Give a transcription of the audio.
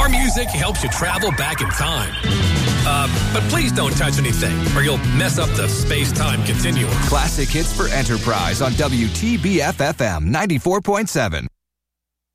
Our music helps you travel back in time. But please don't touch anything, or you'll mess up the space-time continuum. Classic hits for Enterprise on WTBF-FM 94.7.